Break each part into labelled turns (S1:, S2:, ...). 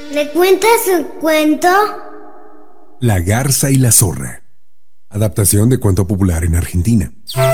S1: ¿Le cuentas un cuento?
S2: La garza y la zorra. Adaptación de cuento popular en Argentina.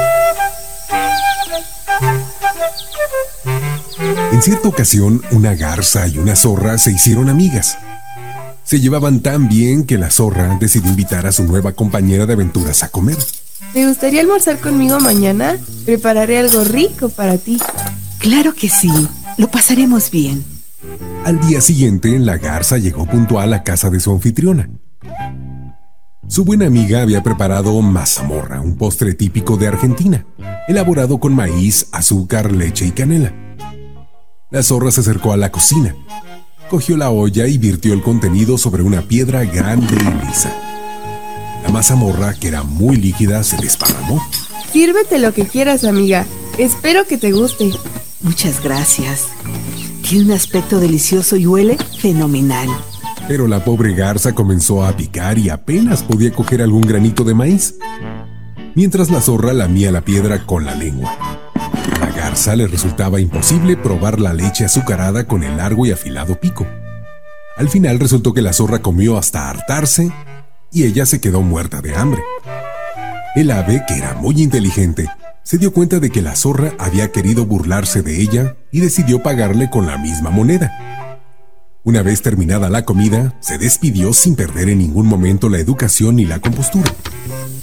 S2: En cierta ocasión, una garza y una zorra se hicieron amigas. Se llevaban tan bien que la zorra decidió invitar a su nueva compañera de aventuras a comer.
S3: ¿Te gustaría almorzar conmigo mañana? Prepararé algo rico para ti.
S4: Claro que sí, lo pasaremos bien.
S2: Al día siguiente, la garza llegó puntual a casa de su anfitriona. Su buena amiga había preparado mazamorra, un postre típico de Argentina, elaborado con maíz, azúcar, leche y canela. La zorra se acercó a la cocina, cogió la olla y virtió el contenido sobre una piedra grande y lisa. La mazamorra, que era muy líquida, se desparramó.
S3: Sírvete lo que quieras, amiga. Espero que te guste.
S4: Muchas gracias. Tiene un aspecto delicioso y huele fenomenal.
S2: Pero la pobre garza comenzó a picar y apenas podía coger algún granito de maíz, mientras la zorra lamía la piedra con la lengua. A la garza le resultaba imposible probar la leche azucarada con el largo y afilado pico. Al final resultó que la zorra comió hasta hartarse y ella se quedó muerta de hambre. El ave, que era muy inteligente, se dio cuenta de que la zorra había querido burlarse de ella y decidió pagarle con la misma moneda. Una vez terminada la comida, se despidió sin perder en ningún momento la educación ni la compostura.